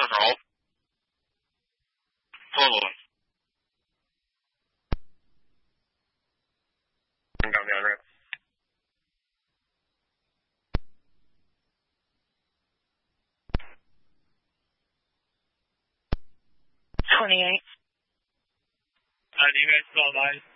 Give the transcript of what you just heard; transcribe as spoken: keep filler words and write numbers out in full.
hold. Totally. Down the on ramp. twenty-eight. Uh, do you guys still alive?